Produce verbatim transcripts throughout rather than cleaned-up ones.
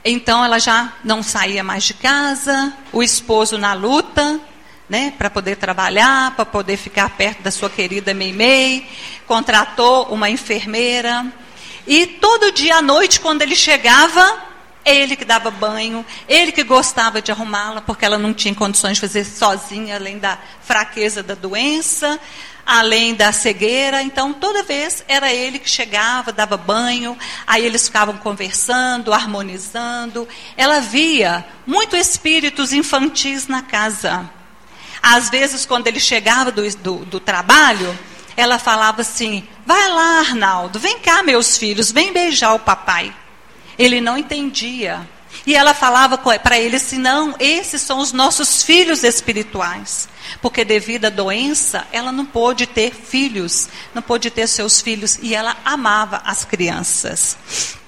Então ela já não saía mais de casa, o esposo na luta, né, para poder trabalhar, para poder ficar perto da sua querida Meimei, contratou uma enfermeira, e todo dia à noite, quando ele chegava, ele que dava banho, ele que gostava de arrumá-la, porque ela não tinha condições de fazer sozinha, além da fraqueza da doença, além da cegueira. Então, toda vez era ele que chegava, dava banho, aí eles ficavam conversando, harmonizando. Ela via muitos espíritos infantis na casa. Às vezes, quando ele chegava do, do, do trabalho, ela falava assim: vai lá, Arnaldo, vem cá, meus filhos, vem beijar o papai. Ele não entendia. E ela falava para ele assim: não, esses são os nossos filhos espirituais. Porque devido à doença, ela não pôde ter filhos, não pôde ter seus filhos. E ela amava as crianças.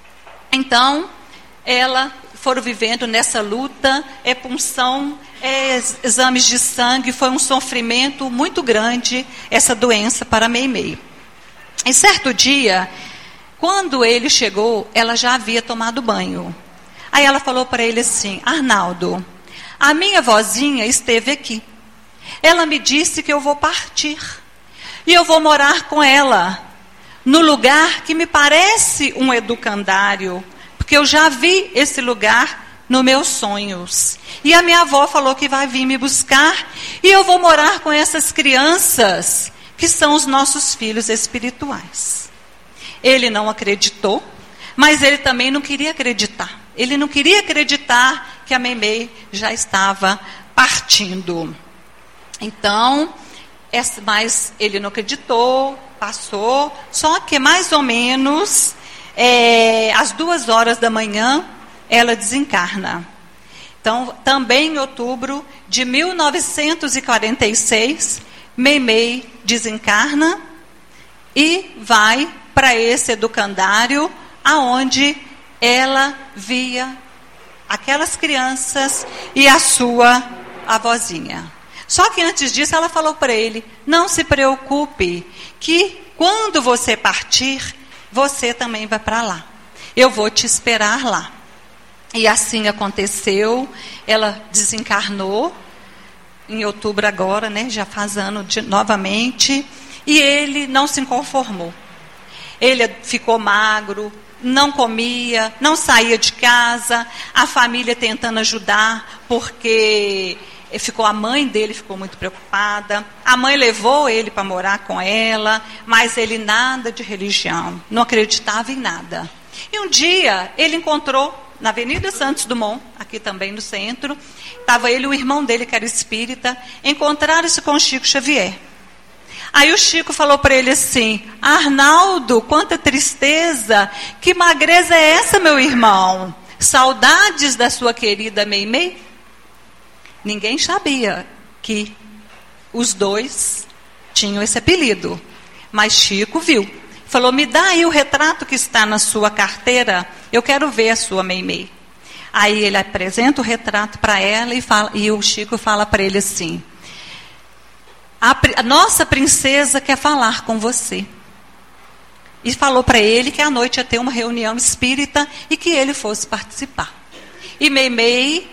Então, ela foram vivendo nessa luta, é punção, é exames de sangue, foi um sofrimento muito grande essa doença para Meimei. E certo dia, quando ele chegou, ela já havia tomado banho. Aí ela falou para ele assim: Arnaldo, a minha vozinha esteve aqui. Ela me disse que eu vou partir. E eu vou morar com ela, no lugar que me parece um educandário. Porque eu já vi esse lugar nos meus sonhos. E a minha avó falou que vai vir me buscar. E eu vou morar com essas crianças, que são os nossos filhos espirituais. Ele não acreditou, mas ele também não queria acreditar. Ele não queria acreditar que a Meimei já estava partindo. Então, mas ele não acreditou, passou, só que mais ou menos é, às duas horas da manhã, ela desencarna. Então, também em outubro de mil novecentos e quarenta e seis, Meimei desencarna e vai para esse educandário, aonde ela via aquelas crianças e a sua avózinha. Só que antes disso ela falou para ele: não se preocupe, que quando você partir, você também vai para lá. Eu vou te esperar lá. E assim aconteceu. Ela desencarnou em outubro agora, né? Já faz ano de, novamente. E ele não se conformou. Ele ficou magro, não comia, não saía de casa, a família tentando ajudar, porque ficou, a mãe dele ficou muito preocupada. A mãe levou ele para morar com ela, mas ele nada de religião, não acreditava em nada. E um dia ele encontrou na Avenida Santos Dumont, aqui também no centro, estava ele e o irmão dele, que era espírita, encontraram-se com o Chico Xavier. Aí o Chico falou para ele assim: Arnaldo, quanta tristeza, que magreza é essa, meu irmão? Saudades da sua querida Meimei? Ninguém sabia que os dois tinham esse apelido, mas Chico viu. Falou: me dá aí o retrato que está na sua carteira, eu quero ver a sua Meimei. Aí ele apresenta o retrato para ela e, fala, e o Chico fala para ele assim: A, a nossa princesa quer falar com você. E falou para ele que à noite ia ter uma reunião espírita e que ele fosse participar. E Meimei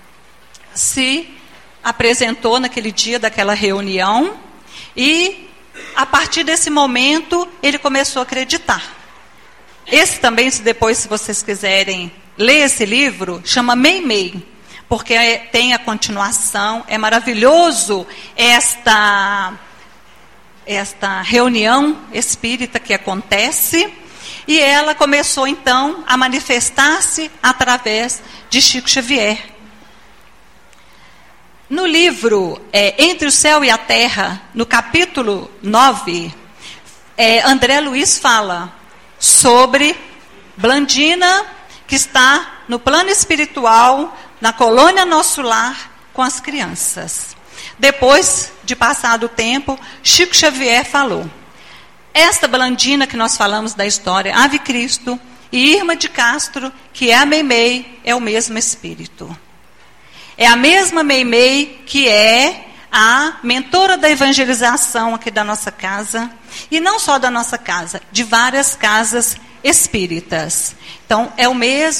se apresentou naquele dia daquela reunião e, a partir desse momento, ele começou a acreditar. Esse também, se depois, se vocês quiserem ler esse livro, chama Meimei, porque tem a continuação. É maravilhoso esta, esta reunião espírita que acontece. E ela começou, então, a manifestar-se através de Chico Xavier. No livro é, Entre o Céu e a Terra, no capítulo nove, é, André Luiz fala sobre Blandina, que está no plano espiritual, na colônia Nosso Lar, com as crianças. Depois de passado o tempo, Chico Xavier falou: esta Blandina que nós falamos da história, Ave Cristo, e Irma de Castro, que é a Meimei, é o mesmo espírito. É a mesma Meimei que é a mentora da evangelização aqui da nossa casa, e não só da nossa casa, de várias casas espíritas. Então, é o mesmo